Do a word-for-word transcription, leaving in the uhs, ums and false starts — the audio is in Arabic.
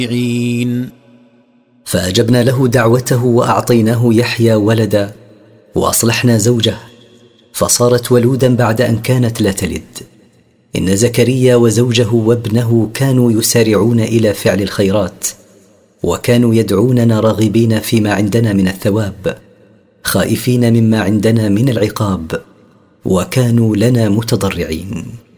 فأجبنا له دعوته وأعطيناه يحيى ولدا وأصلحنا زوجه فصارت ولودا بعد أن كانت لا تلد. إن زكريا وزوجه وابنه كانوا يسارعون إلى فعل الخيرات وكانوا يدعوننا راغبين فيما عندنا من الثواب خائفين مما عندنا من العقاب وكانوا لنا متضرعين.